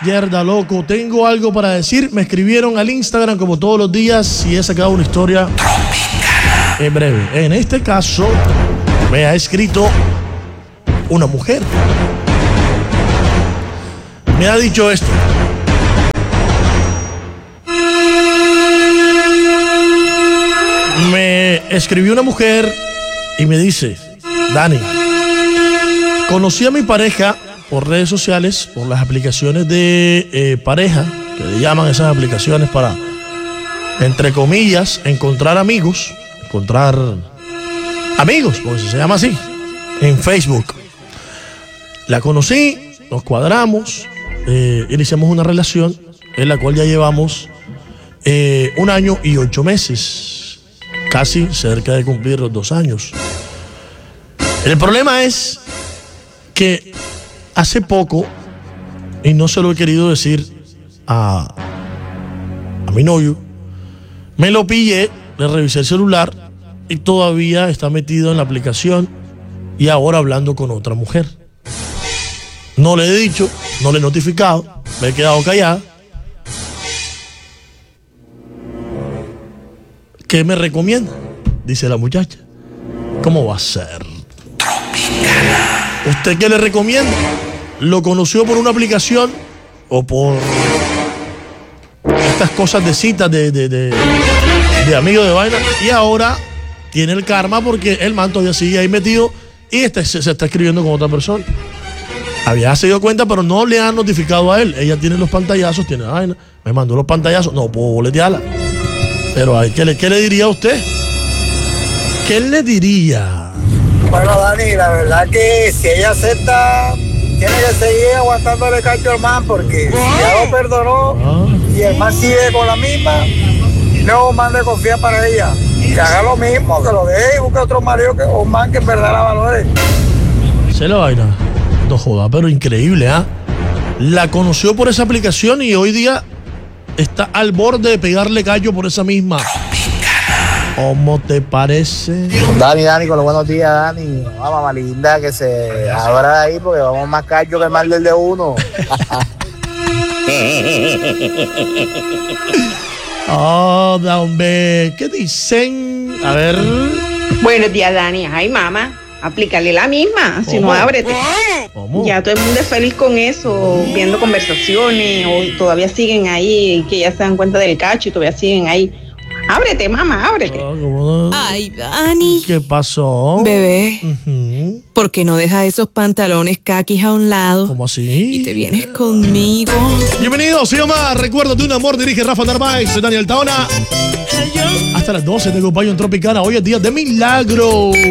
Yerda, loco, tengo algo para decir. Me escribieron al Instagram como todos los días y he sacado una historia en breve. En este caso, me ha escrito una mujer. Me ha dicho esto. Me escribió una mujer y me dice: Dani, conocí a mi pareja por redes sociales, por las aplicaciones de pareja, que le llaman esas aplicaciones para, entre comillas, encontrar amigos, porque se llama así, en Facebook. La conocí, nos cuadramos, iniciamos una relación en la cual ya llevamos 1 año y 8 meses, casi cerca de cumplir los 2 años. El problema es que hace poco, y no se lo he querido decir a mi novio, me lo pillé, le revisé el celular y todavía está metido en la aplicación y ahora hablando con otra mujer. No le he dicho, no le he notificado, me he quedado callada. ¿Qué me recomienda? Dice la muchacha. ¿Cómo va a ser? ¿Usted qué le recomienda? ¿Lo conoció por una aplicación o por estas cosas de citas de amigos de vaina? Y ahora tiene el karma porque el man todavía sigue ahí metido y se está escribiendo con otra persona. Había se dio cuenta, pero no le han notificado a él. Ella tiene los pantallazos, tiene la vaina, me mandó los pantallazos, no puedo boletearla. Pero ¿qué le diría a usted? ¿Qué le diría? Bueno, Dani, la verdad que si ella acepta, tiene que seguir aguantándole cacho al man, porque si ya lo perdonó y el man sigue con la misma, no es un man de confianza para ella. Que haga lo mismo, que lo deje y busque otro marido, un man que en verdad la valore. Se la vaina. No joda, pero increíble, ¿ah? La conoció por esa aplicación y hoy día está al borde de pegarle gallo por esa misma. ¿Cómo te parece? Dani, con los buenos días, Dani. Vamos, mamá linda, que se abra ahí porque vamos más callo que el mal del de uno. Oh, hombre, ¿qué dicen? A ver. Buenos días, Dani. Ay, mamá, aplícale la misma, si no, ábrete. ¿Cómo? Ya todo el mundo es feliz con eso, viendo conversaciones, o todavía siguen ahí, que ya se dan cuenta del cacho y todavía siguen ahí. Ábrete, mamá, ábrete. Ay, Dani. ¿Qué pasó? Bebé, ¿por qué no dejas esos pantalones caquis a un lado? ¿Cómo así? Y te vienes conmigo. Bienvenidos, se llama Recuerdo de un amor, dirige Rafa Narváez, soy Daniel Taona. Hasta las 12 te acompaño en Tropicana, hoy es día de milagro.